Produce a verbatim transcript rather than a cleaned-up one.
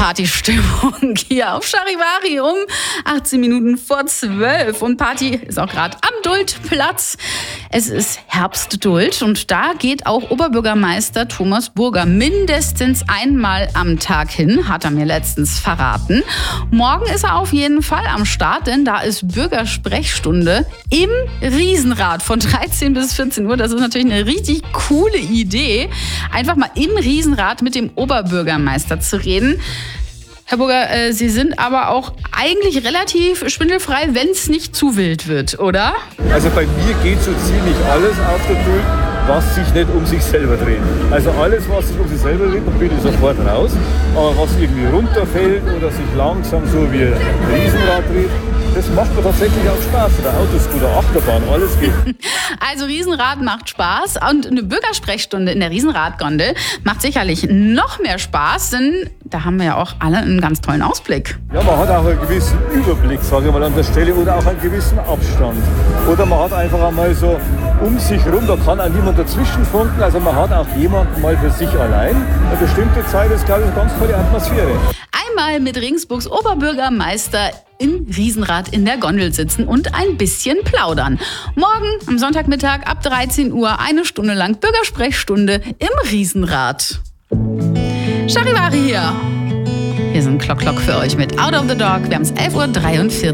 Partystimmung hier auf Charivari um achtzehn Minuten vor zwölf. Und Party ist auch gerade am Duldplatz. Es ist Herbstduld und da geht auch Oberbürgermeister Thomas Burger mindestens einmal am Tag hin, hat er mir letztens verraten. Morgen ist er auf jeden Fall am Start, denn da ist Bürgersprechstunde im Riesenrad von dreizehn bis vierzehn Uhr. Das ist natürlich eine richtig coole Idee, einfach mal im Riesenrad mit dem Oberbürgermeister zu reden. Herr Burger, äh, Sie sind aber auch eigentlich relativ schwindelfrei, wenn es nicht zu wild wird, oder? Also bei mir geht so ziemlich alles auf der Duld, was sich nicht um sich selber dreht. Also alles, was sich um sich selber dreht, da bin ich sofort raus. Aber was irgendwie runterfällt oder sich langsam so wie ein Riesenrad dreht, das macht mir tatsächlich auch Spaß. Oder Autoscooter, Achterbahn, alles geht. Also Riesenrad macht Spaß und eine Bürgersprechstunde in der Riesenradgondel macht sicherlich noch mehr Spaß, denn da haben wir ja auch alle einen ganz tollen Ausblick. Ja, man hat auch einen gewissen Überblick, sage ich mal, an der Stelle oder auch einen gewissen Abstand. Oder man hat einfach einmal so um sich rum, da kann auch niemand dazwischen funken. Also man hat auch jemanden mal für sich allein. Eine bestimmte Zeit ist, glaube ich, eine ganz tolle Atmosphäre. Einmal mit Regensburgs Oberbürgermeister im Riesenrad in der Gondel sitzen und ein bisschen plaudern. Morgen am Sonntagmittag ab dreizehn Uhr eine Stunde lang Bürgersprechstunde im Riesenrad. Charivari hier. Hier sind Klock Klock für euch mit Out of the Dog. Wir haben es elf Uhr dreiundvierzig.